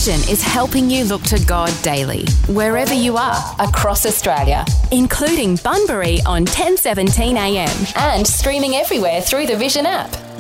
Vision is helping you look to God daily, wherever you are across Australia, including Bunbury on 10:17 a.m. and streaming everywhere through the Vision app.